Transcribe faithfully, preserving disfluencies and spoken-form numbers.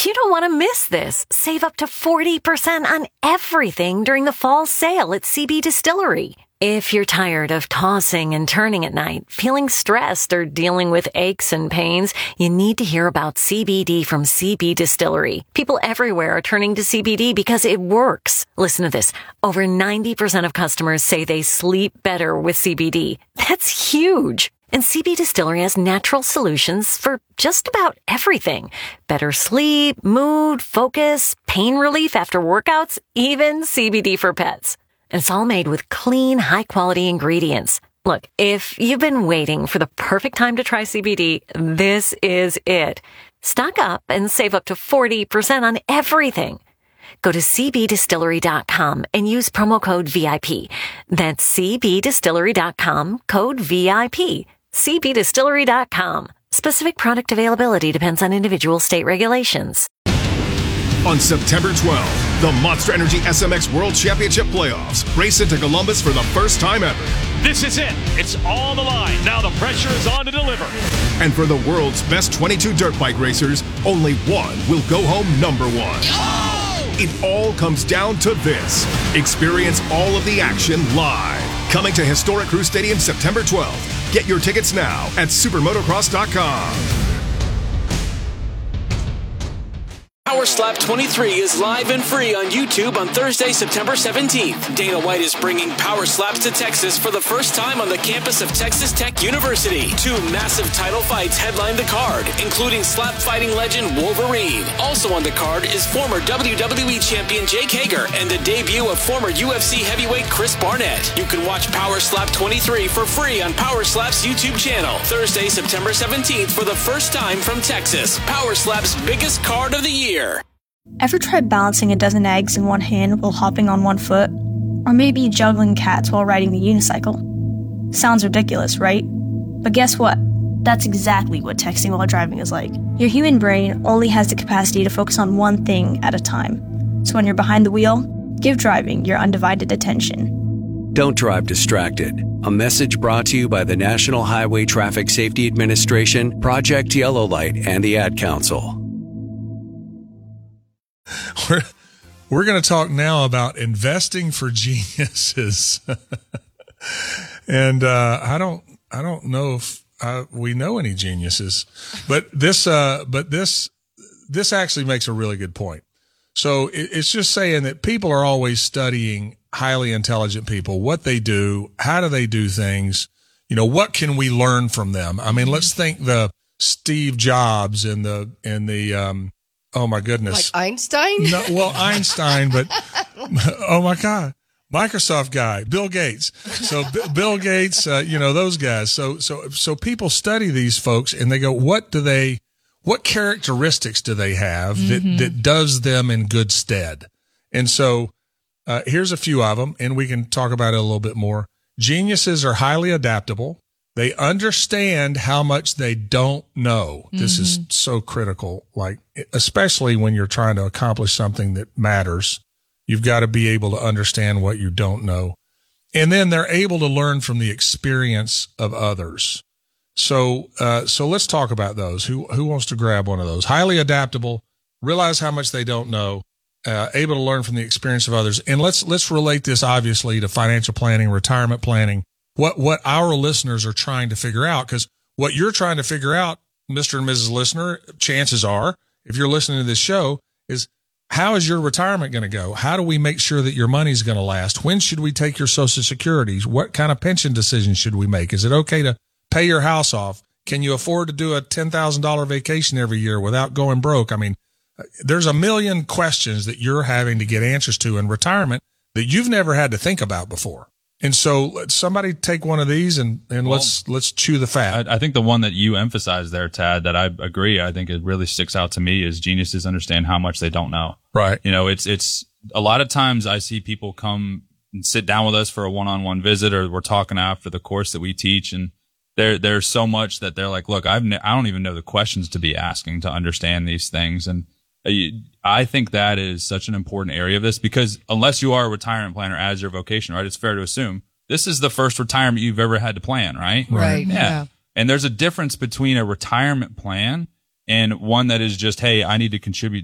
You don't want to miss this. Save up to forty percent on everything during the fall sale at C B Distillery. If you're tired of tossing and turning at night, feeling stressed, or dealing with aches and pains, you need to hear about C B D from C B Distillery. People everywhere are turning to C B D because it works. Listen to this. Over ninety percent of customers say they sleep better with C B D. That's huge. And C B Distillery has natural solutions for just about everything. Better sleep, mood, focus, pain relief after workouts, even C B D for pets. And it's all made with clean, high-quality ingredients. Look, if you've been waiting for the perfect time to try C B D, this is it. Stock up and save up to forty percent on everything. Go to c b distillery dot com and use promo code V I P. That's c b distillery dot com, code V I P. c b distillery dot com. Specific product availability depends on individual state regulations. On September twelfth, the Monster Energy S M X World Championship Playoffs race into Columbus for the first time ever. This is it. It's on the line. Now the pressure is on to deliver. And for the world's best twenty-two dirt bike racers, only one will go home number one. Oh! It all comes down to this. Experience all of the action live. Coming to historic Crew Stadium September twelfth. Get your tickets now at supermotocross dot com. Power Slap twenty-three is live and free on YouTube on Thursday, September seventeenth. Dana White is bringing Power Slaps to Texas for the first time on the campus of Texas Tech University. Two massive title fights headline the card, including slap fighting legend Wolverine. Also on the card is former W W E champion Jake Hager and the debut of former U F C heavyweight Chris Barnett. You can watch Power Slap twenty-three for free on Power Slap's YouTube channel. Thursday, September seventeenth for the first time from Texas. Power Slap's biggest card of the year. Ever tried balancing a dozen eggs in one hand while hopping on one foot? Or maybe juggling cats while riding the unicycle? Sounds ridiculous, right? But guess what? That's exactly what texting while driving is like. Your human brain only has the capacity to focus on one thing at a time. So when you're behind the wheel, give driving your undivided attention. Don't drive distracted. A message brought to you by the National Highway Traffic Safety Administration, Project Yellow Light, and the Ad Council. We're, we're going to talk now about investing for geniuses. and uh, I don't I don't know if uh, we know any geniuses, but this uh, but this this actually makes a really good point. So it, it's just saying that people are always studying highly intelligent people, what they do, how do they do things, you know, what can we learn from them? I mean, let's think the Steve Jobs and the and the um, oh my goodness. Like Einstein? No, well, Einstein, but oh my God, Microsoft guy, Bill Gates. So B- Bill Gates, uh, you know, those guys. So, so, so people study these folks and they go, what do they, what characteristics do they have mm-hmm. that, that does them in good stead? And so, uh, here's a few of them and we can talk about it a little bit more. Geniuses are highly adaptable. They understand how much they don't know. This mm-hmm. is so critical, like, especially when you're trying to accomplish something that matters. You've got to be able to understand what you don't know. And then they're able to learn from the experience of others. So, uh, so let's talk about those. Who, who wants to grab one of those? Highly adaptable, realize how much they don't know, uh, able to learn from the experience of others. And let's, let's relate this obviously to financial planning, retirement planning. What, what our listeners are trying to figure out, because what you're trying to figure out, Mister and Missus Listener, chances are, if you're listening to this show, is how is your retirement going to go? How do we make sure that your money's going to last? When should we take your Social Security? What kind of pension decisions should we make? Is it okay to pay your house off? Can you afford to do a ten thousand dollars vacation every year without going broke? I mean, there's a million questions that you're having to get answers to in retirement that you've never had to think about before. And so let somebody take one of these and, and well, let's, let's chew the fat. I, I think the one that you emphasized there, Tad, that I agree, I think it really sticks out to me is geniuses understand how much they don't know. Right. You know, it's, it's a lot of times I see people come and sit down with us for a one-on-one visit or we're talking after the course that we teach. And there, there's so much that they're like, look, I've, ne- I don't even know the questions to be asking to understand these things. And I think that is such an important area of this because unless you are a retirement planner as your vocation, right, it's fair to assume this is the first retirement you've ever had to plan, right? Right. Yeah. yeah. And there's a difference between a retirement plan and one that is just, hey, I need to contribute